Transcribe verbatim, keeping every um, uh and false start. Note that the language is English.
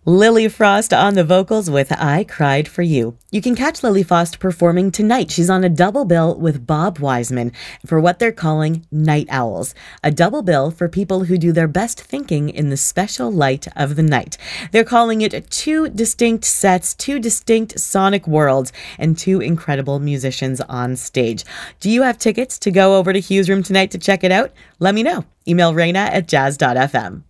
Lily Frost on the vocals with I Cried for You. You can catch Lily Frost performing tonight. She's on a double bill with Bob Wiseman for what they're calling Night Owls, a double bill for people who do their best thinking in the special light of the night. They're calling it two distinct sets, two distinct sonic worlds, and two incredible musicians on stage. Do you have tickets to go over to Hugh's Room tonight to check it out? Let me know. Email Raina at jazz dot f m.